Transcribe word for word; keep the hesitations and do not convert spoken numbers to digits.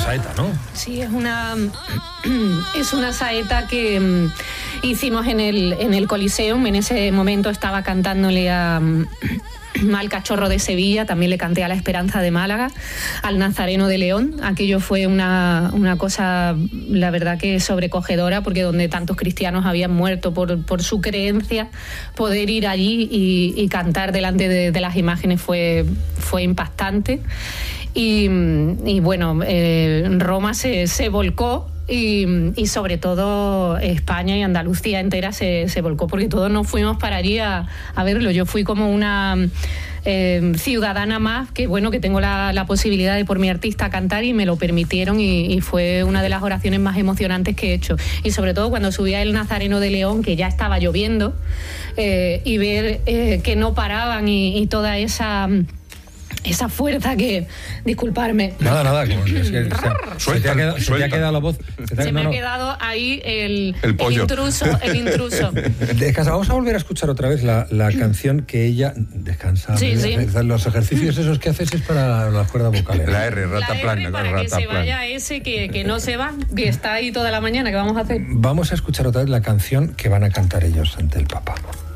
saeta, ¿no? Sí, es una es una saeta que um, hicimos en el, en el Coliseum. En ese momento estaba cantándole a... Um, al Cachorro de Sevilla, también le canté a la Esperanza de Málaga, al Nazareno de León. Aquello fue una, una cosa, la verdad que sobrecogedora, porque donde tantos cristianos habían muerto por, por su creencia, poder ir allí y, y cantar delante de, de las imágenes fue, fue impactante. Y, y bueno, eh, Roma se, se volcó. Y, y sobre todo España y Andalucía entera se, se volcó, porque todos nos fuimos para allí a, a verlo. Yo fui como una eh, ciudadana más, que bueno, que tengo la, la posibilidad de por mi artista cantar, y me lo permitieron, y, y fue una de las oraciones más emocionantes que he hecho. Y sobre todo cuando subía el Nazareno de León, que ya estaba lloviendo, eh, y ver eh, que no paraban, y, y toda esa... esa fuerza que... Disculparme. Nada, nada. Que, es que, se, se, te ha quedado, se te ha quedado la voz. Se, te ha, se me no, ha quedado ahí el, el, el intruso. El intruso. Descansa, vamos a volver a escuchar otra vez la, la canción que ella... Descansa. Sí, sí. Los ejercicios esos que haces es para las cuerdas vocales. La R, rataplan. La R para que se vaya ese que, que no se va, que está ahí toda la mañana, que vamos a hacer. Vamos a escuchar otra vez la canción que van a cantar ellos ante el Papa.